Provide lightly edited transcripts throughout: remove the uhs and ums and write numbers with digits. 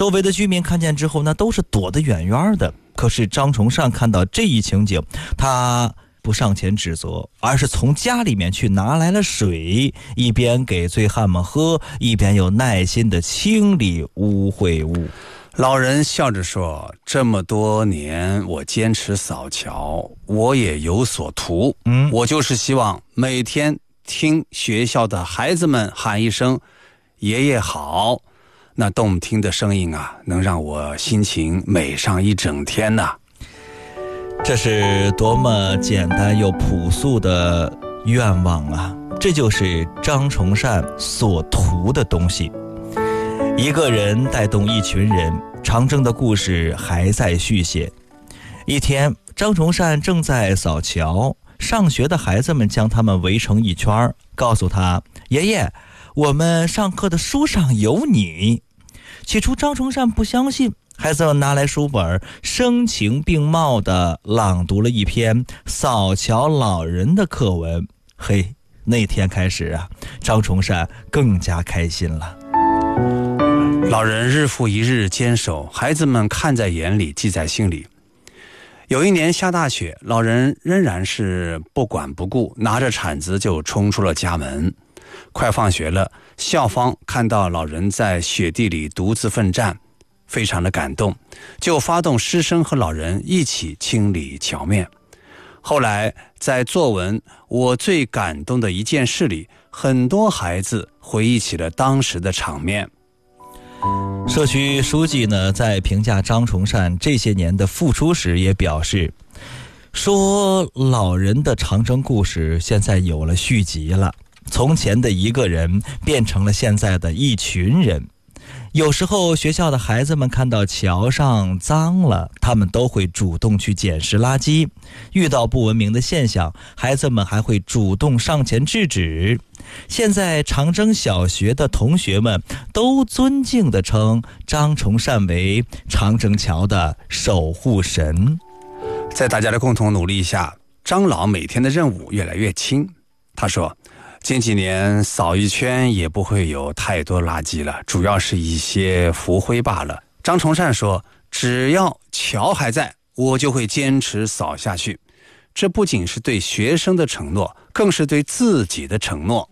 周围的居民看见之后呢，都是躲得远远的。可是张崇善看到这一情景，他不上前指责，而是从家里面去拿来了水，一边给醉汉们喝，一边又耐心地清理污秽物。 老人笑着说，这么多年我坚持扫桥，我也有所图。我就是希望每天听学校的孩子们喊一声爷爷好，那动听的声音啊，能让我心情美上一整天呐。 这是多么简单又朴素的愿望啊！这就是张崇善所图的东西。一个人带动一群人，长征的故事还在续写。一天，张崇善正在扫桥，上学的孩子们将他们围成一圈，告诉他：爷爷，我们上课的书上有你。起初张崇善不相信，孩子们拿来书本，声情并茂地朗读了一篇扫桥老人的课文。嘿，那天开始啊，张崇善更加开心了。 老人日复一日坚守，孩子们看在眼里，记在心里。有一年下大雪，老人仍然是不管不顾，拿着铲子就冲出了家门。快放学了，校方看到老人在雪地里独自奋战，非常的感动，就发动师生和老人一起清理桥面。后来在作文我最感动的一件事里，很多孩子回忆起了当时的场面。 社区书记呢，在评价张崇善这些年的付出时也表示，说老人的长征故事现在有了续集了，从前的一个人变成了现在的一群人。有时候学校的孩子们看到桥上脏了，他们都会主动去捡拾垃圾，遇到不文明的现象，孩子们还会主动上前制止。现在长征小学的同学们都尊敬地称张崇善为长征桥的守护神。 在大家的共同努力下，张老每天的任务越来越轻。他说，近几年扫一圈也不会有太多垃圾了，主要是一些浮灰罢了。张崇善说，只要桥还在，我就会坚持扫下去。这不仅是对学生的承诺，更是对自己的承诺。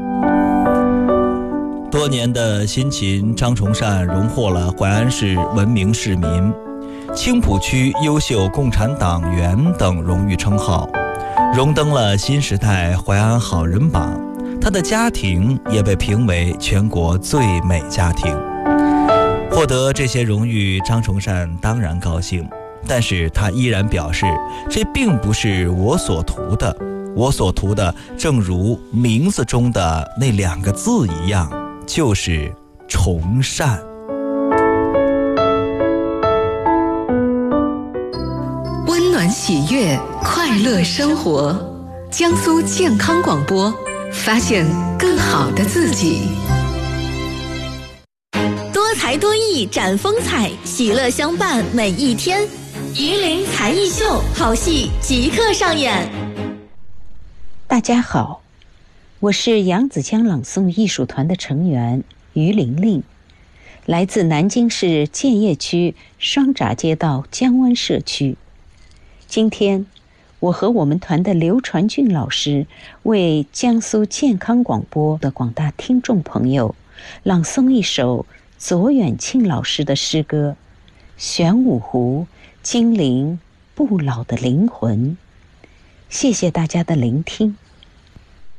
多年的辛勤，张崇善荣获了淮安市文明市民、青浦区优秀共产党员等荣誉称号，荣登了新时代淮安好人榜。他的家庭也被评为全国最美家庭。获得这些荣誉，张崇善当然高兴，但是他依然表示，这并不是我所图的，我所图的正如名字中的那2个字一样，就是崇善。 温暖喜悦，快乐生活。江苏健康广播，发现更好的自己。 多才多艺展风采，喜乐相伴每一天。榆林才艺秀，好戏即刻上演。 大家好，我是扬子江朗诵艺术团的成员于玲玲，来自南京市建邺区双闸街道江湾社区。今天我和我们团的刘传俊老师为江苏健康广播的广大听众朋友朗诵一首左远庆老师的诗歌《玄武湖精灵不老的灵魂》。谢谢大家的聆听。